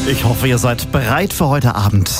Ich hoffe, ihr seid bereit für heute Abend.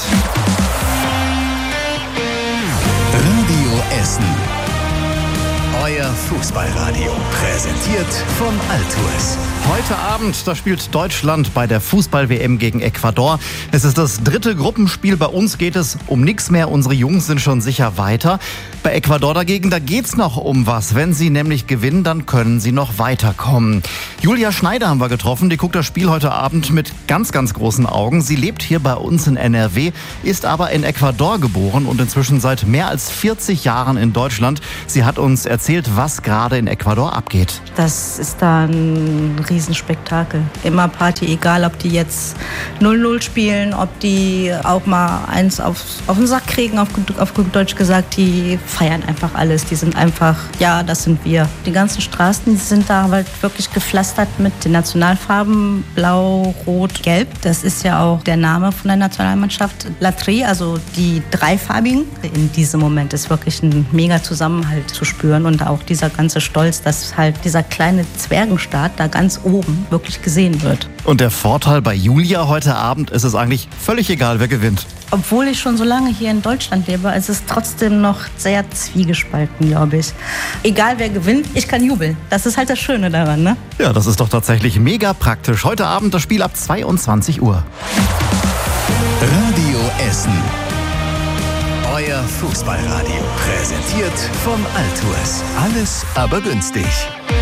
Radio Essen. Euer Fußballradio. Präsentiert von Altours. Heute Abend, da spielt Deutschland bei der Fußball-WM gegen Ecuador. Es ist das 3. Gruppenspiel. Bei uns geht es um nichts mehr. Unsere Jungs sind schon sicher weiter. Bei Ecuador dagegen, da geht's noch um was. Wenn sie nämlich gewinnen, dann können sie noch weiterkommen. Julia Schneider haben wir getroffen. Die guckt das Spiel heute Abend mit ganz, ganz großen Augen. Sie lebt hier bei uns in NRW, ist aber in Ecuador geboren und inzwischen seit mehr als 40 Jahren in Deutschland. Sie hat uns erzählt, was gerade in Ecuador abgeht. Das ist da ein Riesenspektakel. Immer Party, egal ob die jetzt 0-0 spielen, ob die auch mal eins auf den Sack kriegen, auf gut Deutsch gesagt, die feiern einfach alles. Die sind einfach, ja, das sind wir. Die ganzen Straßen, die sind da halt wirklich gepflastert mit den Nationalfarben Blau, Rot, Gelb. Das ist ja auch der Name von der Nationalmannschaft. La Tri, also die dreifarbigen. In diesem Moment ist wirklich ein mega Zusammenhalt zu spüren und auch dieser ganze Stolz, dass halt dieser kleine Zwergenstaat da ganz oben wirklich gesehen wird. Und der Vorteil bei Julia heute Abend ist es eigentlich völlig egal, wer gewinnt. Obwohl ich schon so lange hier in Deutschland lebe, ist es trotzdem noch sehr zwiegespalten, glaube ich. Egal wer gewinnt, ich kann jubeln. Das ist halt das Schöne daran, ne? Ja, das ist doch tatsächlich mega praktisch. Heute Abend das Spiel ab 22 Uhr. Radio Essen. Euer Fußballradio. Präsentiert von Altours. Alles aber günstig.